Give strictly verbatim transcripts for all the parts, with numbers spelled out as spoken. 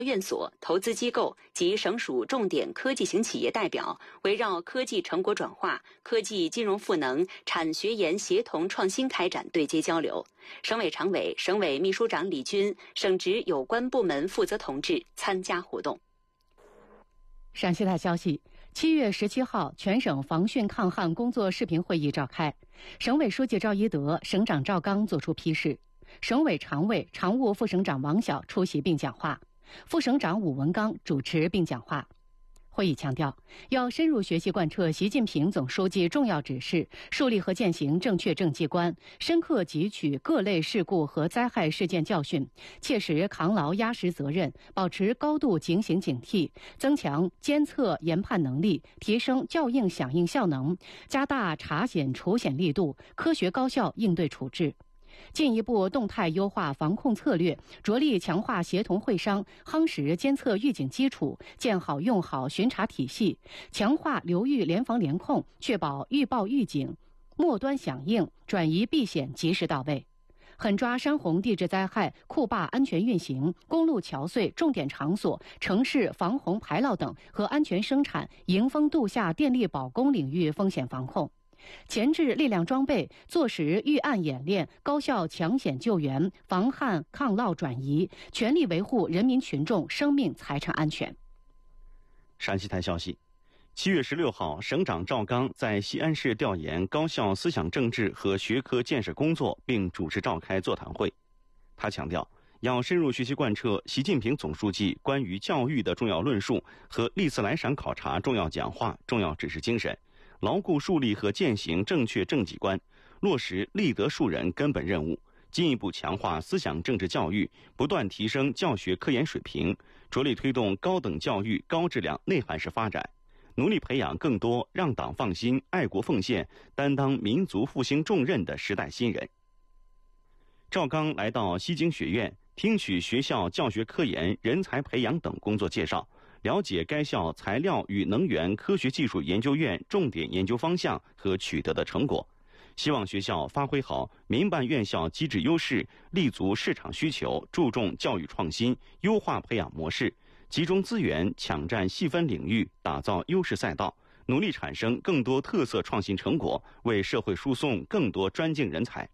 院所、投资机构及省属重点科技型企业代表，围绕科技成果转化、科技金融赋能、产学研协同创新开展对接交流。省委常委、省委秘书长李军、省直有关部门负责同志参加活动。 陕西台消息，七月十七号，全省防汛抗旱工作视频会议召开，省委书记赵一德、省长赵刚作出批示，省委常委、常务副省长王晓出席并讲话。副省长武文刚主持并讲话。会议强调，要深入学习贯彻习近平总书记重要指示，树立和践行正确政绩观，深刻汲取各类事故和灾害事件教训，切实扛牢压实责任，保持高度警醒警惕，增强监测研判能力，提升校应响应效能，加大查险除险力度，科学高效应对处置。进一步动态优化防控策略，着力强化协同会商，夯实监测预警基础，建好用好巡查体系，强化流域联防联控，确保预报预警、末端响应、转移避险及时到位。狠抓山洪地质灾害、库坝安全运行、公路桥隧、重点场所、城市防洪排涝等和安全生产、迎风度夏电力保供领域风险防控。前置力量装备，坐实预案演练，高效抢险救援，防旱抗涝转移，全力维护人民群众生命财产安全。 陕西台消息，七月十六号，省长赵刚在西安市调研高校思想政治和学科建设工作，并主持召开座谈会。他强调，要深入学习贯彻习近平总书记关于教育的重要论述和历次来陕考察重要讲话、重要指示精神，牢固树立和践行正确政绩观，落实立德树人根本任务，进一步强化思想政治教育，不断提升教学科研水平，着力推动高等教育高质量内涵式发展，努力培养更多让党放心、爱国奉献、担当民族复兴重任的时代新人。赵刚来到西京学院，听取学校教学科研、人才培养等工作介绍，了解该校材料与能源科学技术研究院重点研究方向和取得的成果，希望学校发挥好民办院校机制优势，立足市场需求，注重教育创新，优化培养模式，集中资源抢占细分领域，打造优势赛道，努力产生更多特色创新成果，为社会输送更多专精人才。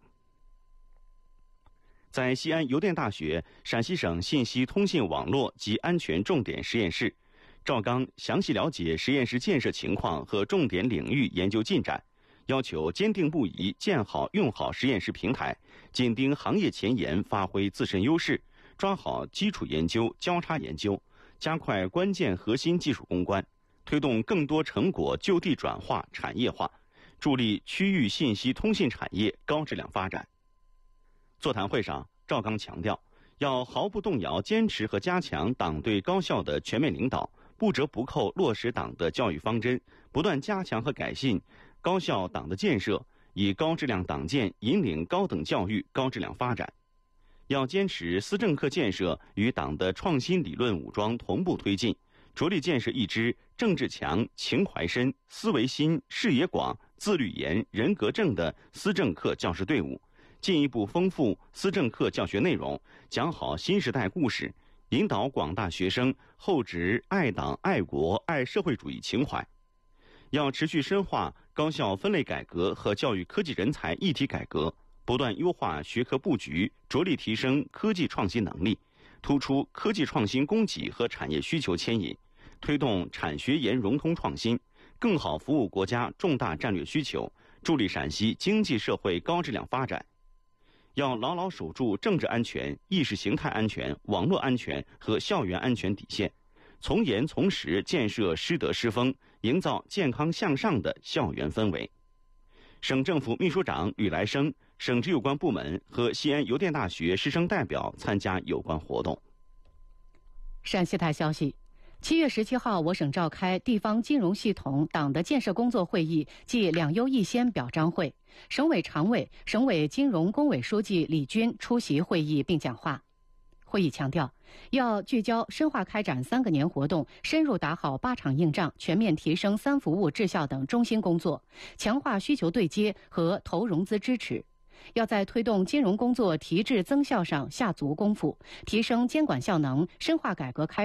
在西安邮电大学陕西省信息通信网络及安全重点实验室，赵刚详细了解实验室建设情况和重点领域研究进展，要求坚定不移建好用好实验室平台，紧盯行业前沿，发挥自身优势，抓好基础研究、交叉研究，加快关键核心技术攻关，推动更多成果就地转化、产业化，助力区域信息通信产业高质量发展。座谈会上，赵刚强调，要毫不动摇坚持和加强党对高校的全面领导，不折不扣落实党的教育方针，不断加强和改进高校党的建设，以高质量党建引领高等教育高质量发展。要坚持思政课建设与党的创新理论武装同步推进，着力建设一支政治强、情怀深、思维新、视野广、自律严、人格正的思政课教师队伍，进一步丰富思政课教学内容，讲好新时代故事，引导广大学生厚植爱党、爱国、爱社会主义情怀。要持续深化高校分类改革和教育科技人才一体改革，不断优化学科布局，着力提升科技创新能力，突出科技创新供给和产业需求牵引，推动产学研融通创新，更好服务国家重大战略需求，助力陕西经济社会高质量发展。要牢牢守住政治安全、意识形态安全、网络安全和校园安全底线，从严从实建设师德师风，营造健康向上的校园氛围。省政府秘书长吕来生、省直有关部门和西安邮电大学师生代表参加有关活动。 陕西台消息，七月十七号，我省召开地方金融系统党的建设工作会议暨两优一先表彰会，省委常委、省委金融工委书记李军出席会议并讲话。会议强调，要聚焦深化开展三个年活动，深入打好八场硬仗，全面提升三服务质效等中心工作，强化需求对接和投融资支持。要在推动金融工作提质增效上下足功夫，提升监管效能，深化改革开放